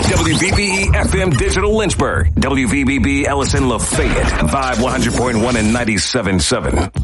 WVBE FM Digital Lynchburg. WVBB Ellison Lafayette. Vibe 100.1 and 97.7.